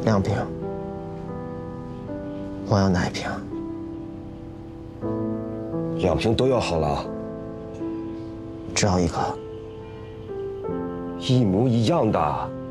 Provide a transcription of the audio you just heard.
2瓶。我要哪一瓶 ？2瓶都要好了。 只要1个。 一模一样的。